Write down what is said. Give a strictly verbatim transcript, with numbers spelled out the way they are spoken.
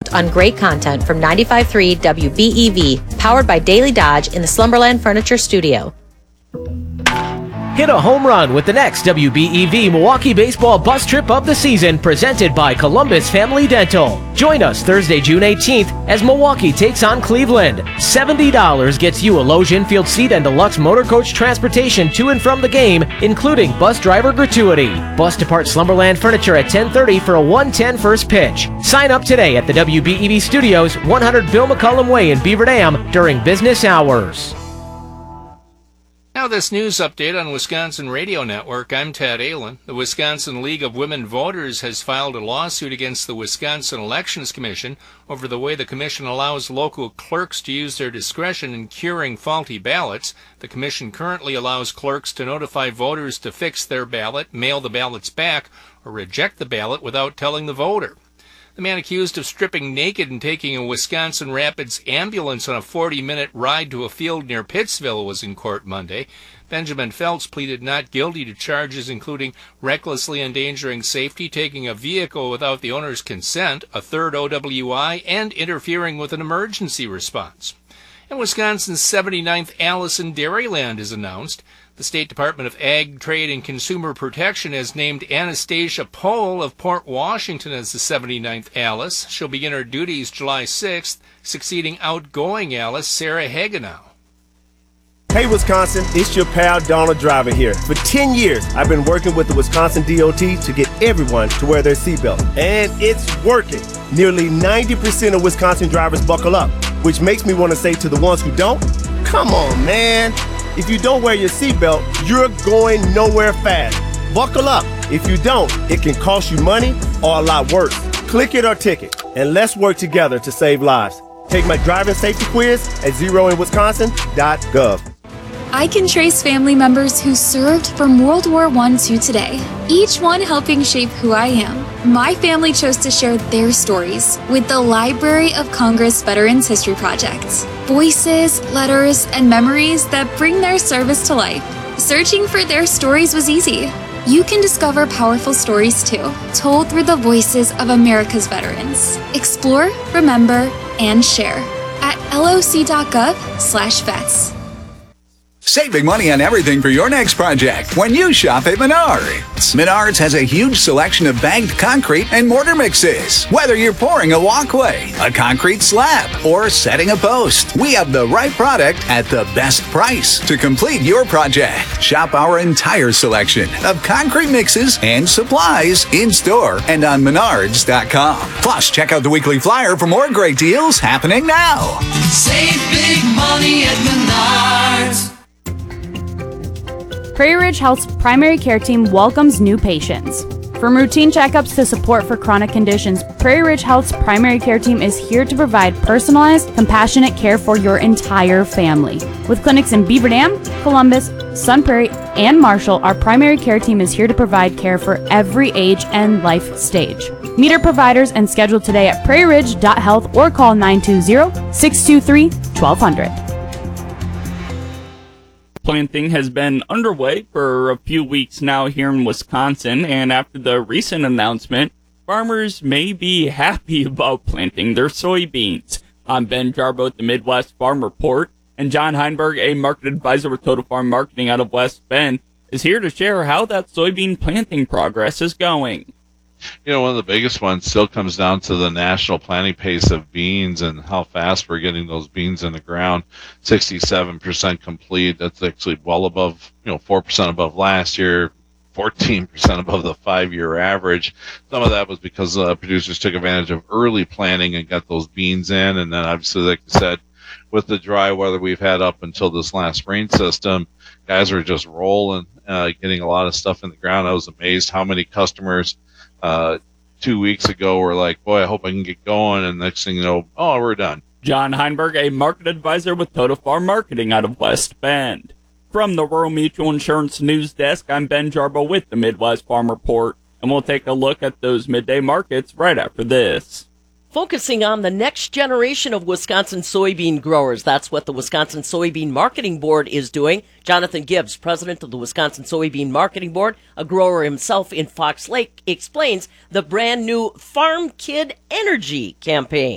built on great content from ninety-five point three W B E V, powered by Daily Dodge in the Slumberland Furniture Studio. Hit a home run with the next W B E V Milwaukee Baseball Bus Trip of the Season, presented by Columbus Family Dental. Join us Thursday, June eighteenth, as Milwaukee takes on Cleveland. seventy dollars gets you a Loge infield seat and deluxe motor coach transportation to and from the game, including bus driver gratuity. Bus depart Slumberland Furniture at ten thirty for a one ten first pitch. Sign up today at the W B E V Studios, one hundred Bill McCullum Way in Beaver Dam during business hours. Now this news update on Wisconsin Radio Network. I'm Ted Allen. The Wisconsin League of Women Voters has filed a lawsuit against the Wisconsin Elections Commission over the way the commission allows local clerks to use their discretion in curing faulty ballots. The commission currently allows clerks to notify voters to fix their ballot, mail the ballots back, or reject the ballot without telling the voter. The man accused of stripping naked and taking a Wisconsin Rapids ambulance on a forty-minute ride to a field near Pittsville was in court Monday. Benjamin Phelps pleaded not guilty to charges including recklessly endangering safety, taking a vehicle without the owner's consent, a third O W I, and interfering with an emergency response. And Wisconsin's seventy-ninth Allison Dairyland is announced. The State Department of Ag, Trade, and Consumer Protection has named Anastasia Pohl of Port Washington as the seventy-ninth Alice. She'll begin her duties July sixth, succeeding outgoing Alice Sarah Hagenow. Hey Wisconsin, it's your pal Donald Driver here. For ten years, I've been working with the Wisconsin D O T to get everyone to wear their seatbelt. And it's working. Nearly ninety percent of Wisconsin drivers buckle up, which makes me want to say to the ones who don't, come on, man. If you don't wear your seatbelt, you're going nowhere fast. Buckle up. If you don't, it can cost you money or a lot worse. Click it or ticket, and let's work together to save lives. Take my driving safety quiz at zero in wisconsin dot gov. I can trace family members who served from World War One to today, each one helping shape who I am. My family chose to share their stories with the Library of Congress Veterans History Project. Voices, letters, and memories that bring their service to life. Searching for their stories was easy. You can discover powerful stories too, told through the voices of America's veterans. Explore, remember, and share at loc.gov slash vets. Save big money on everything for your next project when you shop at Menards. Menards has a huge selection of bagged concrete and mortar mixes. Whether you're pouring a walkway, a concrete slab, or setting a post, we have the right product at the best price to complete your project. Shop our entire selection of concrete mixes and supplies in-store and on menards dot com. Plus, check out the weekly flyer for more great deals happening now. Save big money at Menards. Prairie Ridge Health's primary care team welcomes new patients. From routine checkups to support for chronic conditions, Prairie Ridge Health's primary care team is here to provide personalized, compassionate care for your entire family. With clinics in Beaver Dam, Columbus, Sun Prairie, and Marshall, our primary care team is here to provide care for every age and life stage. Meet our providers and schedule today at prairie ridge dot health or call nine two zero, six two three, one two zero zero. Planting has been underway for a few weeks now here in Wisconsin, and after the recent announcement, farmers may be happy about planting their soybeans. I'm Ben Jarbo at the Midwest Farm Report, and John Heinberg, a market advisor with Total Farm Marketing out of West Bend, is here to share how that soybean planting progress is going. You know, one of the biggest ones still comes down to the national planting pace of beans and how fast we're getting those beans in the ground. sixty-seven percent complete. That's actually well above, you know, four percent above last year, fourteen percent above the five-year average. Some of that was because uh, producers took advantage of early planting and got those beans in. And then obviously, like I said, with the dry weather we've had up until this last rain system, guys are just rolling, uh, getting a lot of stuff in the ground. I was amazed how many customers Uh, two weeks ago were like, boy, I hope I can get going. And next thing you know, oh, we're done. John Heinberg, a market advisor with Total Farm Marketing out of West Bend. From the Rural Mutual Insurance News Desk, I'm Ben Jarbo with the Midwest Farm Report. And we'll take a look at those midday markets right after this. Focusing on the next generation of Wisconsin soybean growers. That's what the Wisconsin Soybean Marketing Board is doing. Jonathan Gibbs, president of the Wisconsin Soybean Marketing Board, a grower himself in Fox Lake, explains the brand new Farm Kid Energy campaign.